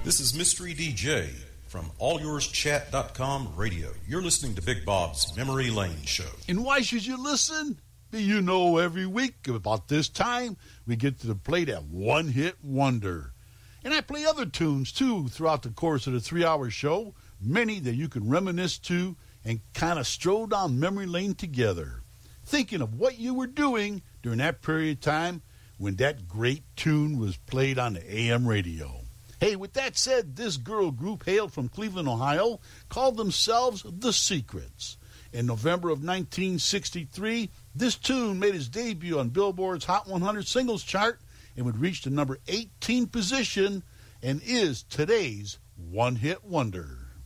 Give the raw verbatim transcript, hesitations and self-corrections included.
This is Mystery D J from all yours chat dot com radio. You're listening to Big Bob's Memory Lane Show. And why should you listen? You know, every week about this time, we get to play that one-hit wonder. And I play other tunes, too, throughout the course of the three-hour show, many that you can reminisce to and kind of stroll down memory lane together, thinking of what you were doing during that period of time when that great tune was played on the A M radio. Hey, with that said, this girl group hailed from Cleveland, Ohio, called themselves The Secrets. In November of nineteen sixty-three, this tune made its debut on Billboard's Hot one hundred Singles Chart and would reach the number eighteen position and is today's one-hit wonder.